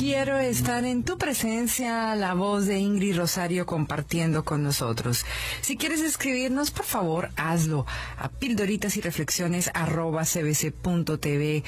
quiero estar en tu presencia, la voz de Ingrid Rosario compartiendo con nosotros. Si quieres escribirnos, por favor, hazlo a pildoritasyreflexiones@cbc.tv,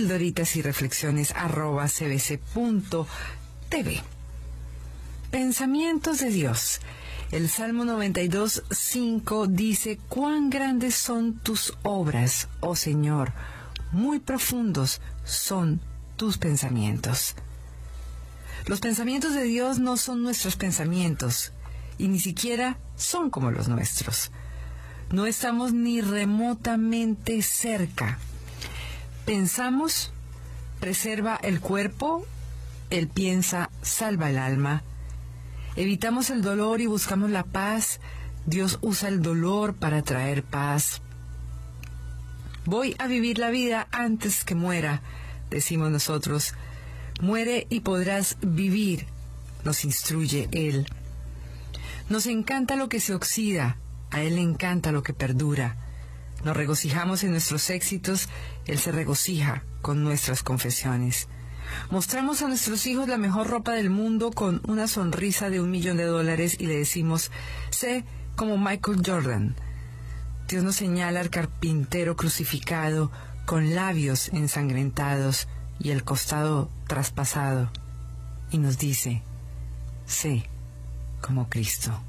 pildoritasyreflexiones@cbc.tv. Pensamientos de Dios. El Salmo 92:5 dice: «Cuán grandes son tus obras, oh Señor, muy profundos son tus pensamientos». Los pensamientos de Dios no son nuestros pensamientos, y ni siquiera son como los nuestros. No estamos ni remotamente cerca. Pensamos, preserva el cuerpo; Él piensa, salva el alma. Evitamos el dolor y buscamos la paz; Dios usa el dolor para traer paz. Voy a vivir la vida antes que muera, decimos nosotros. Muere y podrás vivir, nos instruye Él. Nos encanta lo que se oxida, a Él le encanta lo que perdura. Nos regocijamos en nuestros éxitos, Él se regocija con nuestras confesiones. Mostramos a nuestros hijos la mejor ropa del mundo con una sonrisa de $1.000.000 y le decimos: sé como Michael Jordan. Dios nos señala al carpintero crucificado con labios ensangrentados y el costado traspasado, y nos dice: sé como Cristo.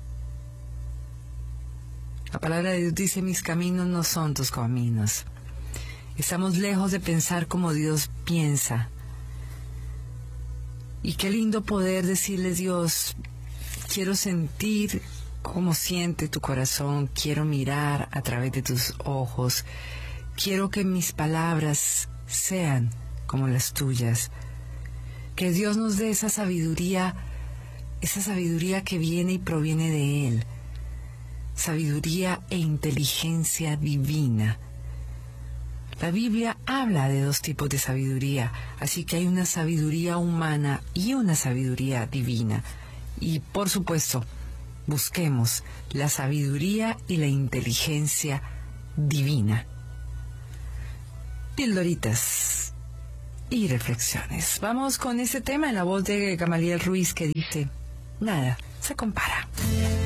La palabra de Dios dice: mis caminos no son tus caminos. Estamos lejos de pensar como Dios piensa. Y qué lindo poder decirle: Dios, quiero sentir cómo siente tu corazón, quiero mirar a través de tus ojos, quiero que mis palabras sean como las tuyas. Que Dios nos dé esa sabiduría que viene y proviene de Él, sabiduría e inteligencia divina. La Biblia habla de dos tipos de sabiduría, así que hay una sabiduría humana y una sabiduría divina. Y por supuesto, busquemos la sabiduría y la inteligencia divina. Pildoritas y reflexiones. Vamos con este tema en la voz de Gamaliel Ruiz, que dice: nada se compara.